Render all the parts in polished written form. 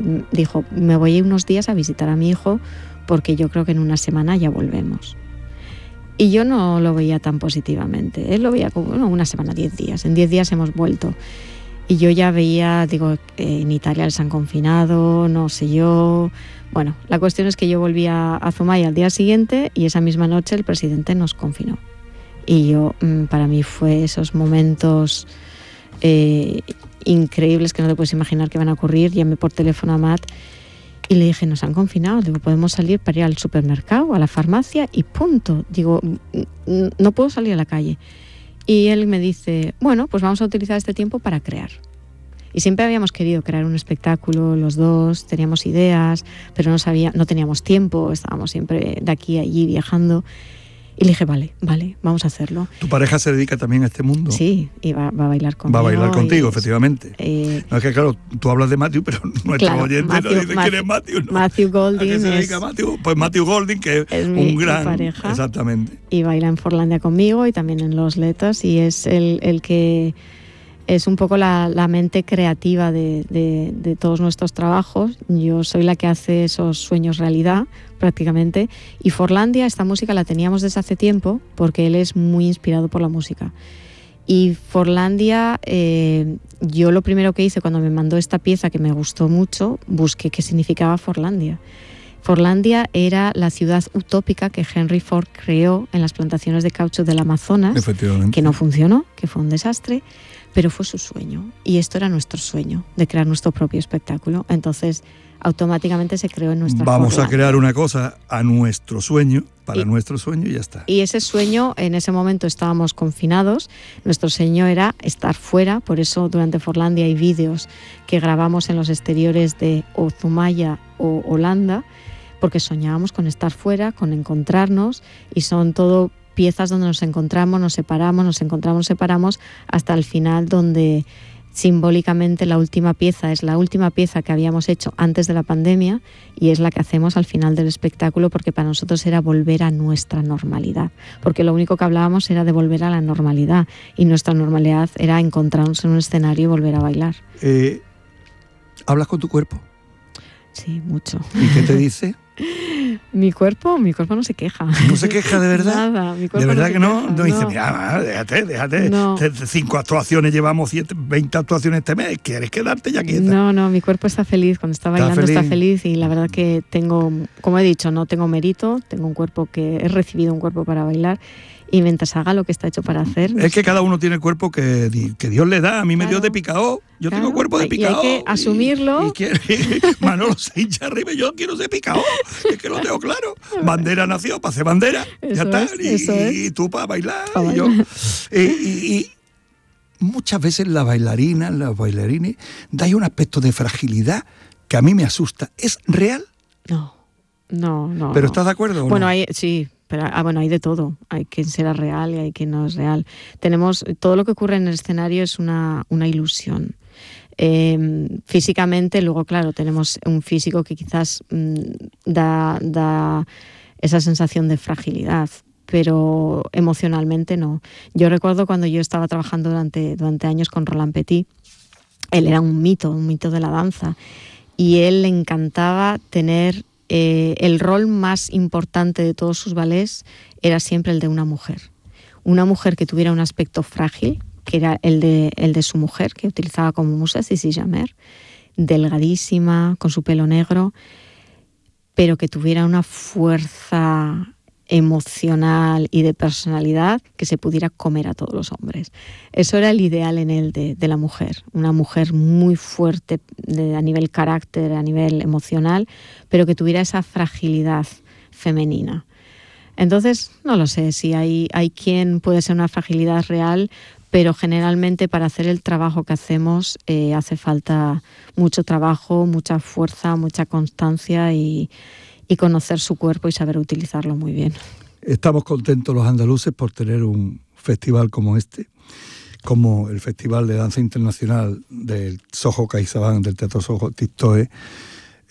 dijo, me voy a ir unos días a visitar a mi hijo porque yo creo que en una semana ya volvemos. Y yo no lo veía tan positivamente. Él lo veía como, una semana, 10 días. En 10 días hemos vuelto. Y yo ya veía, en Italia les han confinado, no sé yo. Bueno, la cuestión es que yo volví a Zumaya al día siguiente y esa misma noche el presidente nos confinó. Y yo, para mí fue esos momentos increíbles que no te puedes imaginar que van a ocurrir. Llamé por teléfono a Matt y le dije, nos han confinado, podemos salir para ir al supermercado, a la farmacia y punto. Digo, no puedo salir a la calle. Y él me dice, bueno, pues vamos a utilizar este tiempo para crear. Y siempre habíamos querido crear un espectáculo, los dos, teníamos ideas, pero no teníamos tiempo, estábamos siempre de aquí a allí viajando. Y le dije, vale, vamos a hacerlo. ¿Tu pareja se dedica también a este mundo? Sí, y va a bailar conmigo. Va a bailar contigo, efectivamente. No, es que claro, tú hablas de Matthew, pero nuestro oyente no dice quién es Matthew, ¿no? Matthew Golding. ¿A qué se dedica Matthew? Pues Matthew Golding, que es un gran... pareja. Exactamente. Y baila en Forlandia conmigo y también en Los Letos, y es el que... es un poco la mente creativa de todos nuestros trabajos. Yo soy la que hace esos sueños realidad, prácticamente. Y Forlandia, esta música la teníamos desde hace tiempo, porque él es muy inspirado por la música. Y Forlandia, yo lo primero que hice cuando me mandó esta pieza, que me gustó mucho, busqué qué significaba Forlandia. Forlandia era la ciudad utópica que Henry Ford creó en las plantaciones de caucho del Amazonas, que no funcionó, que fue un desastre, pero fue su sueño. Y esto era nuestro sueño, de crear nuestro propio espectáculo. Entonces, automáticamente se creó en nuestra Vamos Forlandia. A crear una cosa a nuestro sueño, nuestro sueño y ya está. Y ese sueño, en ese momento estábamos confinados, nuestro sueño era estar fuera, por eso durante Forlandia hay vídeos que grabamos en los exteriores de o Zumaya o Holanda, porque soñábamos con estar fuera, con encontrarnos, y son todo piezas donde nos encontramos, nos separamos, nos encontramos, nos separamos, hasta el final, donde simbólicamente la última pieza es la última pieza que habíamos hecho antes de la pandemia y es la que hacemos al final del espectáculo, porque para nosotros era volver a nuestra normalidad, porque lo único que hablábamos era de volver a la normalidad y nuestra normalidad era encontrarnos en un escenario y volver a bailar. ¿Hablas con tu cuerpo? Sí, mucho. ¿Y qué te dice? Mi cuerpo no se queja. ¿No se queja de verdad? Nada, mi cuerpo ¿De verdad no que no? queja, No dice, mira, déjate. No. 5 actuaciones, llevamos 20 actuaciones este mes. ¿Quieres quedarte ya quieta? No, mi cuerpo está feliz. Cuando está bailando está feliz y la verdad que tengo, como he dicho, no tengo mérito. Tengo un cuerpo he recibido un cuerpo para bailar. Y mientras haga lo que está hecho para hacer... Es que cada uno tiene el cuerpo que Dios le da. A mí me dio de picao. Yo tengo cuerpo de picao. Y hay que asumirlo. Manolo se hincha arriba y yo quiero ser picao. Es que lo tengo claro. Bandera nació para hacer bandera. Ya está. Y tú para bailar. Y muchas veces las bailarinas, los bailarines, dais un aspecto de fragilidad que a mí me asusta. ¿Es real? No. ¿Pero estás de acuerdo o bueno, no? Sí. Pero, hay de todo. Hay quien será real y hay quien no es real. Todo lo que ocurre en el escenario es una ilusión. Físicamente, luego, claro, tenemos un físico que quizás da esa sensación de fragilidad, pero emocionalmente no. Yo recuerdo cuando yo estaba trabajando durante años con Roland Petit, él era un mito de la danza, y él le encantaba tener... el rol más importante de todos sus ballets era siempre el de una mujer que tuviera un aspecto frágil, que era el de su mujer, que utilizaba como musa Sissi Jamer, delgadísima, con su pelo negro, pero que tuviera una fuerza emocional y de personalidad que se pudiera comer a todos los hombres. Eso era el ideal en él de la mujer, una mujer muy fuerte a nivel carácter, a nivel emocional, pero que tuviera esa fragilidad femenina. Entonces, no lo sé si hay quien puede ser una fragilidad real, pero generalmente para hacer el trabajo que hacemos hace falta mucho trabajo, mucha fuerza, mucha constancia y conocer su cuerpo y saber utilizarlo muy bien. Estamos contentos los andaluces por tener un festival como este, como el Festival de Danza Internacional del Soho CaixaBank, del Teatro Soho Tistoe,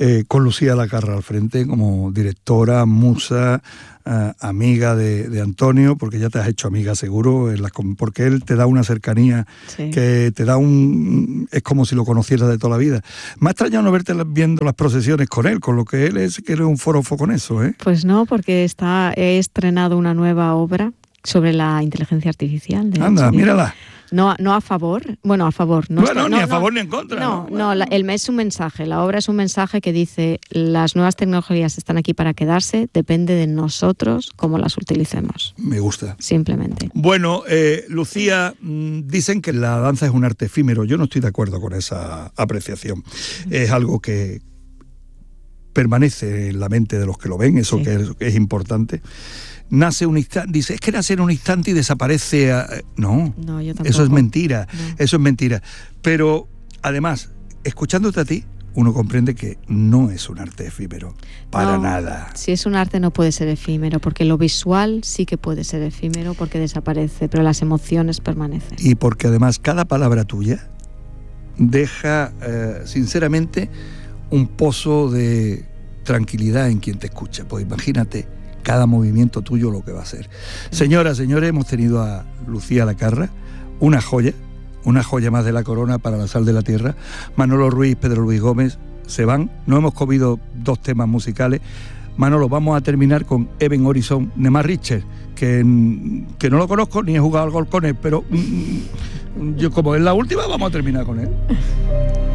con Lucía Lacarra al frente como directora, musa, amiga de Antonio, porque ya te has hecho amiga seguro, porque él te da una cercanía, sí, que te da es como si lo conocieras de toda la vida. Me ha extrañado no verte viendo las procesiones con él, con lo que él es, que eres un forofo con eso, ¿eh? Pues no, porque he estrenado una nueva obra sobre la inteligencia artificial. Anda, hecho, mírala. No a favor, bueno, a favor. No bueno, ni a favor ni en contra. No, es un mensaje, la obra es un mensaje que dice: las nuevas tecnologías están aquí para quedarse, depende de nosotros cómo las utilicemos. Me gusta. Simplemente. Bueno, Lucía, dicen que la danza es un arte efímero. Yo no estoy de acuerdo con esa apreciación. Es algo que permanece en la mente de los que lo ven, eso sí, que es importante. Nace un instante, dice, es que nace en un instante y desaparece. No, yo tampoco. Eso es mentira, eso es mentira. Pero además, escuchándote a ti, uno comprende que no es un arte efímero, para nada. Si es un arte no puede ser efímero, porque lo visual sí que puede ser efímero porque desaparece, pero las emociones permanecen. Y porque además cada palabra tuya deja, sinceramente, un pozo de tranquilidad en quien te escucha. Pues imagínate cada movimiento tuyo lo que va a ser. Señoras, señores, hemos tenido a Lucía Lacarra, una joya más de la corona para la sal de la tierra. Manolo Ruiz, Pedro Luis Gómez se van. No hemos comido 2 temas musicales. Manolo, vamos a terminar con Even Horizon Nemar Richter, que no lo conozco ni he jugado al golf con él, pero yo como es la última, vamos a terminar con él.